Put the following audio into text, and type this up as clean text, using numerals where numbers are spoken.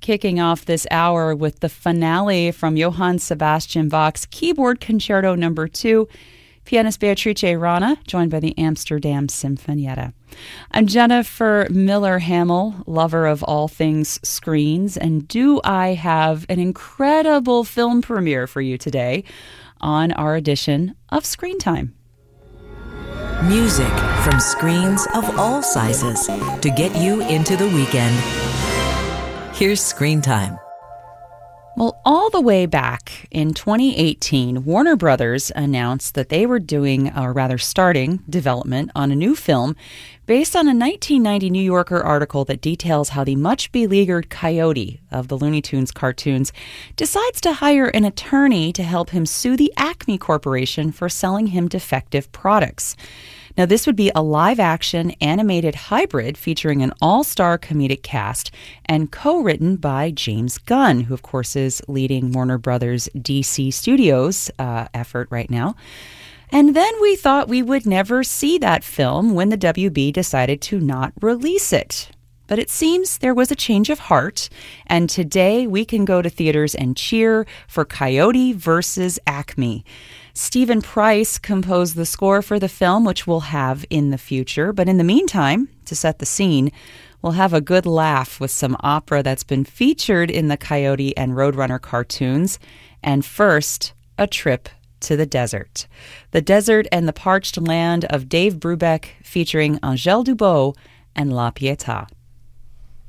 kicking off this hour with the finale from Johann Sebastian Bach's Keyboard Concerto No. 2, pianist Beatrice Rana, joined by the Amsterdam Sinfonietta. I'm Jennifer Miller-Hamel, lover of all things screens, and do I have an incredible film premiere for you today on our edition of Screen Time. Music from screens of all sizes to get you into the weekend. Here's Screen Time. Well, all the way back in 2018, Warner Brothers announced that they were starting development on a new film based on a 1990 New Yorker article that details how the much-beleaguered Coyote of the Looney Tunes cartoons decides to hire an attorney to help him sue the Acme Corporation for selling him defective products. Now, this would be a live-action animated hybrid featuring an all-star comedic cast and co-written by James Gunn, who, of course, is leading Warner Brothers DC Studios effort right now. And then we thought we would never see that film when the WB decided to not release it. But it seems there was a change of heart, and today we can go to theaters and cheer for Coyote versus Acme. Stephen Price composed the score for the film, which we'll have in the future. But in the meantime, to set the scene, we'll have a good laugh with some opera that's been featured in the Coyote and Roadrunner cartoons. And first, a trip to the desert. The desert and the parched land of Dave Brubeck featuring Angèle Dubot and La Pietà.